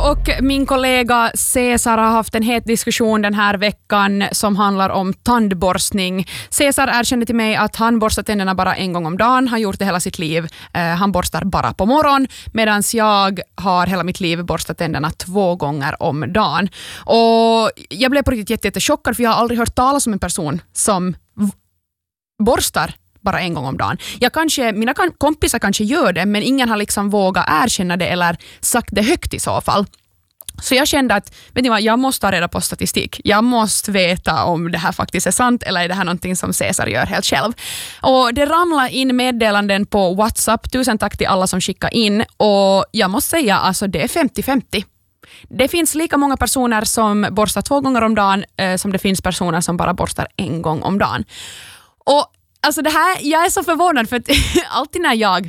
Jag och min kollega Cesar har haft en het diskussion den här veckan som handlar om tandborstning. Cesar erkände till mig att han borstar tänderna bara en gång om dagen. Han har gjort det hela sitt liv. Han borstar bara på morgon, medan jag har hela mitt liv borstat tänderna 2 gånger om dagen. Och jag blev på riktigt jättechockad, för jag har aldrig hört talas om en person som borstar bara en gång om dagen. Mina kompisar kanske gör det, men ingen har liksom vågat erkänna det eller sagt det högt i så fall. Så jag kände att, vet ni vad, jag måste ha reda på statistik. Jag måste veta om det här faktiskt är sant eller är det här någonting som Cesar gör helt själv. Och det ramlar in meddelanden på WhatsApp. 1000 tack till alla som skickar in. Och jag måste säga, alltså det är 50-50. Det finns lika många personer som borstar 2 gånger om dagen som det finns personer som bara borstar 1 gång om dagen. Och alltså det här, jag är så förvånad, för att alltid när jag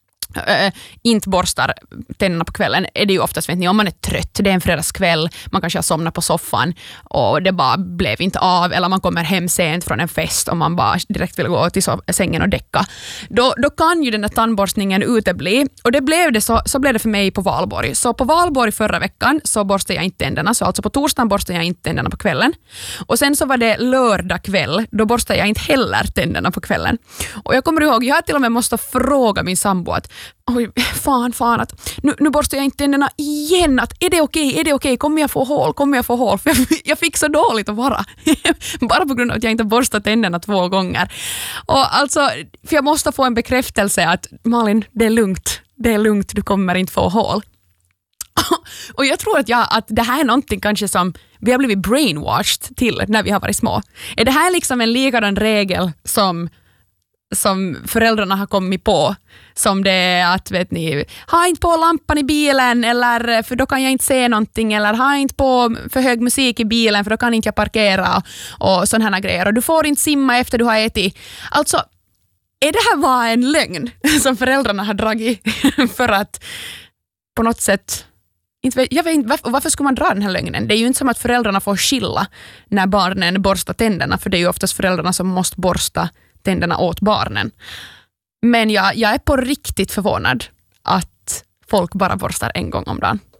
inte borstar tänderna på kvällen är det ju oftast, vet ni, om man är trött, det är en fredagskväll, man kanske har somnat på soffan och det bara blev inte av, eller man kommer hem sent från en fest och man bara direkt vill gå till sängen och däcka. Då kan ju den där tandborstningen utebli, och det blev det så blev det för mig på valborg. Så på valborg förra veckan så borstade jag inte tänderna, så alltså på torsdagen borstade jag inte tänderna på kvällen. Och sen så var det lördag kväll, då borstade jag inte heller tänderna på kvällen. Och jag kommer ihåg, jag har till och med måste fråga min sambo att oj, fan att nu borstar jag inte tänderna igen, att är det okej, kommer jag få hål, för jag fick så dåligt att vara bara på grund av att jag inte borstat tänderna 2 gånger. Och alltså, för jag måste få en bekräftelse att Malin, det är lugnt, du kommer inte få hål. Och jag tror att det här är någonting kanske som vi har blivit brainwashed till när vi har varit små. Är det här liksom en likadan regel som föräldrarna har kommit på, som det är att, vet ni, ha inte på lampan i bilen, eller för då kan jag inte se någonting, eller ha inte på för hög musik i bilen för då kan inte jag parkera och sådana här grejer, och du får inte simma efter du har ätit. Alltså, är det här bara en lögn som föräldrarna har dragit för att på något sätt, jag vet inte, varför skulle man dra den här lögnen? Det är ju inte som att föräldrarna får skilla när barnen borstar tänderna, för det är ju oftast föräldrarna som måste borsta tänderna åt barnen. Men jag är på riktigt förvånad att folk bara borstar 1 gång om dagen.